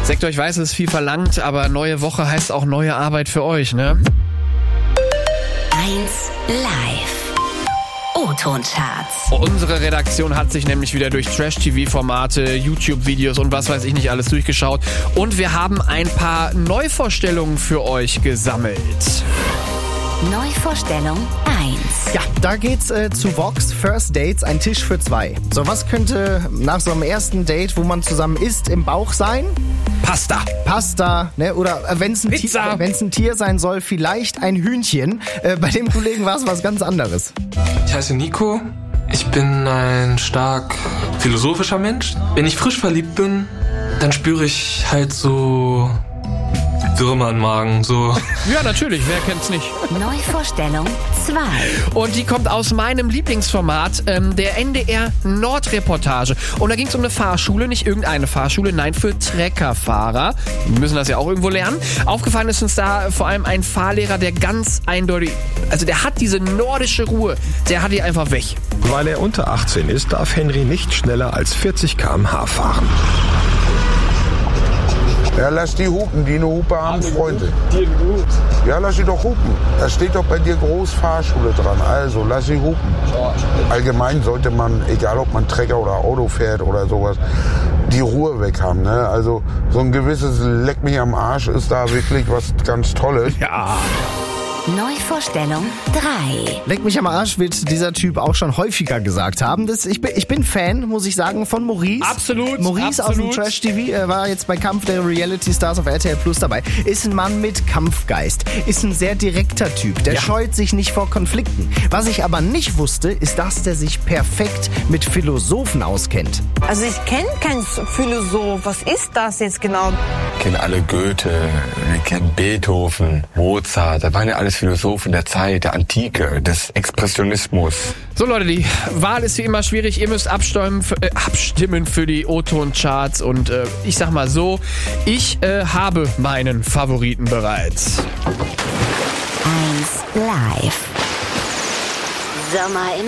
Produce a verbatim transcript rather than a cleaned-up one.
Sektor, ich weiß, es ist viel verlangt, aber neue Woche heißt auch neue Arbeit für euch, ne? eins live. O-Ton-Charts. Unsere Redaktion hat sich nämlich wieder durch Trash-T V-Formate, YouTube-Videos und was weiß ich nicht alles durchgeschaut. Und wir haben ein paar Neuvorstellungen für euch gesammelt. Neuvorstellung eins. Ja, da geht's äh, zu Vox First Dates, ein Tisch für zwei. So, was könnte nach so einem ersten Date, wo man zusammen isst, im Bauch sein? Pasta. Pasta, ne? Oder äh, wenn es ein, Ti- wenn's ein Tier sein soll, vielleicht ein Hühnchen. Äh, bei dem Kollegen war es was ganz anderes. Ich heiße Nico. Ich bin ein stark philosophischer Mensch. Wenn ich frisch verliebt bin, dann spüre ich halt so Würmer im Magen, so. Ja, natürlich, wer kennt's nicht? Neuvorstellung zwei. Und die kommt aus meinem Lieblingsformat, ähm, der N D R Nordreportage. Und da ging es um eine Fahrschule, nicht irgendeine Fahrschule, nein, für Treckerfahrer. Die müssen das ja auch irgendwo lernen. Aufgefallen ist uns da vor allem ein Fahrlehrer, der ganz eindeutig, also der hat diese nordische Ruhe, der hat die einfach weg. Weil er unter achtzehn ist, darf Henry nicht schneller als vierzig Kilometer pro Stunde fahren. Ja, lass die hupen, die eine Hupe haben, Freunde. Ja, lass sie doch hupen. Da steht doch bei dir groß Fahrschule dran. Also, lass sie hupen. Allgemein sollte man, egal ob man Trecker oder Auto fährt oder sowas, die Ruhe weg haben. Ne? Also, so ein gewisses Leck mich am Arsch ist da wirklich was ganz Tolles. Ja. Neuvorstellung drei. Leck mich am Arsch wird dieser Typ auch schon häufiger gesagt haben. Das, ich, bin, ich bin Fan, muss ich sagen, von Maurice. Absolut. Maurice absolut. aus dem Trash-T V äh, war jetzt bei Kampf der Reality Stars auf R T L Plus dabei. Ist ein Mann mit Kampfgeist. Ist ein sehr direkter Typ. Der Ja. scheut sich nicht vor Konflikten. Was ich aber nicht wusste, ist, dass der sich perfekt mit Philosophen auskennt. Also ich kenne keinen Philosoph. Was ist das jetzt genau? Wir kennen alle Goethe, wir kennen Beethoven, Mozart. Da waren ja alles Philosophen der Zeit, der Antike, des Expressionismus. So Leute, die Wahl ist wie immer schwierig. Ihr müsst abstimmen für, äh, abstimmen für die O-Ton-Charts. Und äh, ich sag mal so, ich äh, habe meinen Favoriten bereits. eins live. Sommer in